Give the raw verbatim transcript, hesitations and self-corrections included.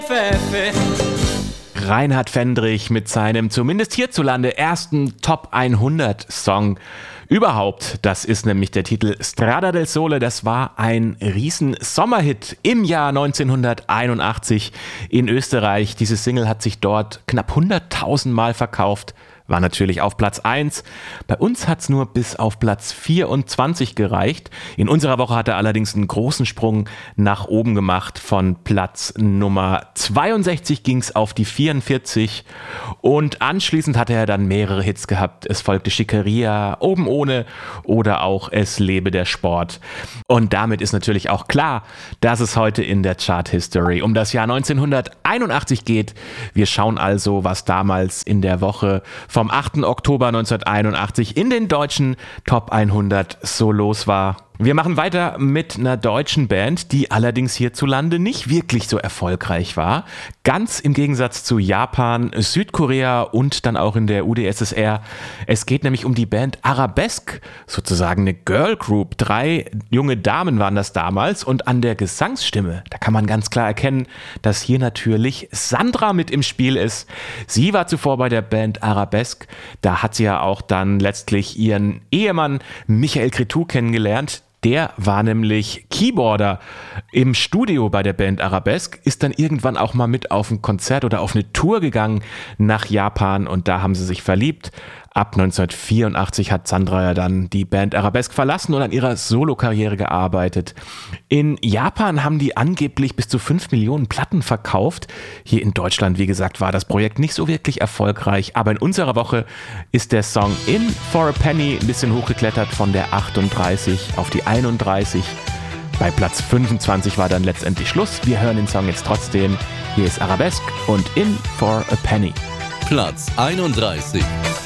Reinhard Fendrich mit seinem zumindest hierzulande ersten Top hundert Song überhaupt. Das ist nämlich der Titel Strada del Sole. Das war ein riesen Sommerhit im Jahr neunzehnhunderteinundachtzig in Österreich. Diese Single hat sich dort knapp hunderttausend Mal verkauft. War natürlich auf Platz eins. Bei uns hat es nur bis auf Platz vierundzwanzig gereicht. In unserer Woche hat er allerdings einen großen Sprung nach oben gemacht. Von Platz Nummer zweiundsechzig ging es auf die vierundvierzig. Und anschließend hatte er dann mehrere Hits gehabt. Es folgte Schickeria, Oben ohne oder auch Es lebe der Sport. Und damit ist natürlich auch klar, dass es heute in der Chart History um das Jahr neunzehnhunderteinundachtzig geht. Wir schauen also, was damals in der Woche vom achten Oktober neunzehnhunderteinundachtzig in den deutschen Top hundert so los war. Wir machen weiter mit einer deutschen Band, die allerdings hierzulande nicht wirklich so erfolgreich war. Ganz im Gegensatz zu Japan, Südkorea und dann auch in der U d S S R. Es geht nämlich um die Band Arabesque, sozusagen eine Girl Group. Drei junge Damen waren das damals und an der Gesangsstimme, da kann man ganz klar erkennen, dass hier natürlich Sandra mit im Spiel ist. Sie war zuvor bei der Band Arabesque. Da hat sie ja auch dann letztlich ihren Ehemann Michael Cretu kennengelernt. Der war nämlich Keyboarder im Studio bei der Band Arabesque, ist dann irgendwann auch mal mit auf ein Konzert oder auf eine Tour gegangen nach Japan und da haben sie sich verliebt. Ab neunzehnhundertvierundachtzig hat Sandra ja dann die Band Arabesque verlassen und an ihrer Solokarriere gearbeitet. In Japan haben die angeblich bis zu fünf Millionen Platten verkauft. Hier in Deutschland, wie gesagt, war das Projekt nicht so wirklich erfolgreich. Aber in unserer Woche ist der Song In for a Penny ein bisschen hochgeklettert von der achtunddreißig auf die einunddreißig. Bei Platz fünfundzwanzig war dann letztendlich Schluss. Wir hören den Song jetzt trotzdem. Hier ist Arabesque und In for a Penny. Platz einunddreißig.